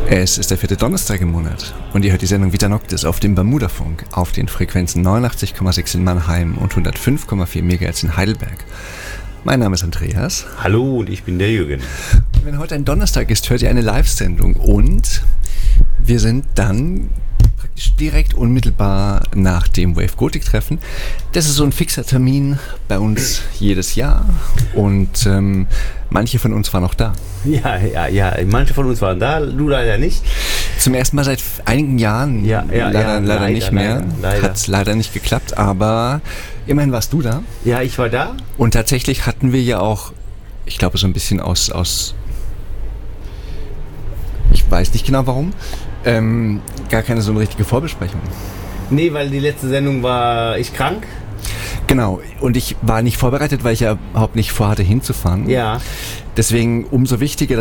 Es ist der 4. Donnerstag im Monat und ihr hört die Sendung Vita Noctis auf dem Bermudafunk auf den Frequenzen 89,6 in Mannheim und 105,4 MHz in Heidelberg. Mein Name ist Andreas. Hallo und ich bin der Jürgen. Und wenn heute ein Donnerstag ist, hört ihr eine Live-Sendung und wir sind dann praktisch direkt unmittelbar nach dem Wave Gothic Treffen. Das ist so ein fixer Termin bei uns jedes Jahr und manche von uns waren auch da. Ja, manche von uns waren da, du leider nicht. Zum ersten Mal seit einigen Jahren, leider nicht mehr. Hat es leider nicht geklappt, aber immerhin warst du da. Ja, ich war da. Und tatsächlich hatten wir ja auch, ich glaube so ein bisschen aus ich weiß nicht genau warum, gar keine so eine richtige Vorbesprechung. Nee, weil die letzte Sendung war ich krank. Genau, und ich war nicht vorbereitet, weil ich ja überhaupt nicht vorhatte hinzufahren. Ja. Deswegen umso wichtiger,